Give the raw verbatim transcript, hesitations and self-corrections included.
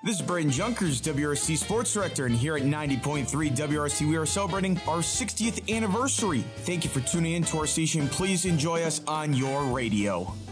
This is Braden Junkers, W R C Sports Director, and here at ninety point three W R C, we are celebrating our sixtieth anniversary. Thank you for tuning in to our station. Please enjoy us on your radio.